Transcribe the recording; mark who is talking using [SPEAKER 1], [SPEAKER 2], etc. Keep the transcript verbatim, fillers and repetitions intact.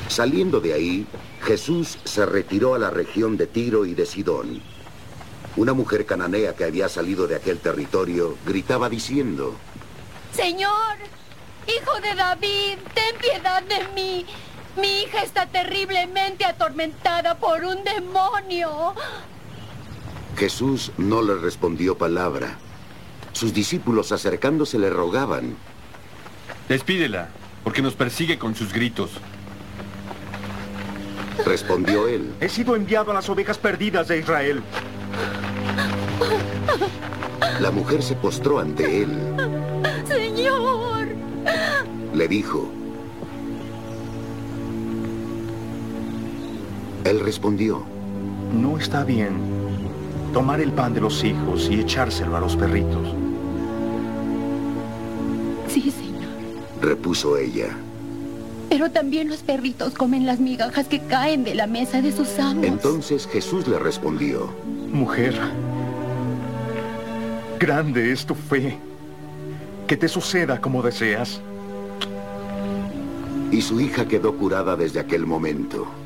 [SPEAKER 1] Saliendo de ahí, Jesús se retiró a la región de Tiro y de Sidón. Una mujer cananea que había salido de aquel territorio gritaba diciendo:
[SPEAKER 2] Señor, hijo de David, ten piedad de mí. Mi hija está terriblemente atormentada por un demonio.
[SPEAKER 1] Jesús no le respondió palabra. Sus discípulos, acercándose, le rogaban:
[SPEAKER 3] Despídela, porque nos persigue con sus gritos.
[SPEAKER 1] Respondió él:
[SPEAKER 4] He sido enviado a las ovejas perdidas de Israel.
[SPEAKER 1] La mujer se postró ante él.
[SPEAKER 2] Señor.
[SPEAKER 1] Le dijo. Él respondió:
[SPEAKER 4] No está bien tomar el pan de los hijos y echárselo a los perritos.
[SPEAKER 2] Sí, señor.
[SPEAKER 1] Repuso ella.
[SPEAKER 2] Pero también los perritos comen las migajas que caen de la mesa de sus amos.
[SPEAKER 1] Entonces Jesús le respondió:
[SPEAKER 4] Mujer, grande es tu fe. Que te suceda como deseas.
[SPEAKER 1] Y su hija quedó curada desde aquel momento.